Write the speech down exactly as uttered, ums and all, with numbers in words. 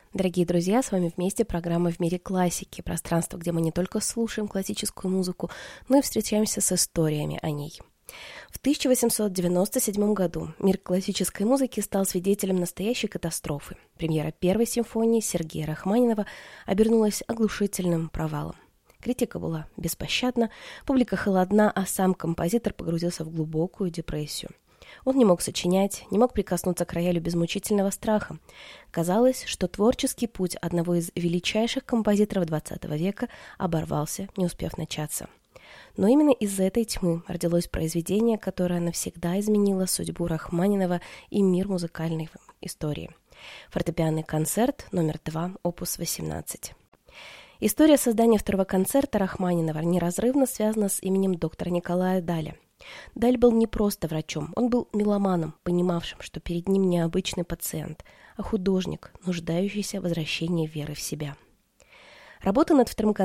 Дорогие друзья, с вами вместе программа «В мире классики», пространство, где мы не только слушаем классическую музыку, но и встречаемся с историями о ней. В тысяча восемьсот девяносто седьмом году мир классической музыки стал свидетелем настоящей катастрофы. Премьера первой симфонии Сергея Рахманинова обернулась оглушительным провалом. Критика была беспощадна, публика холодна, а сам композитор погрузился в глубокую депрессию. Он не мог сочинять, не мог прикоснуться к роялю без мучительного страха. Казалось, что творческий путь одного из величайших композиторов двадцатого века оборвался, не успев начаться. Но именно из этой тьмы родилось произведение, которое навсегда изменило судьбу Рахманинова и мир музыкальной истории. Фортепианный концерт номер два, опус восемнадцать. История создания второго концерта Рахманинова неразрывно связана с именем доктора Николая Даля. Даль был не просто врачом, он был меломаном, понимавшим, что перед ним не обычный пациент, а художник, нуждающийся в возвращении веры в себя. Работа над вторым концертом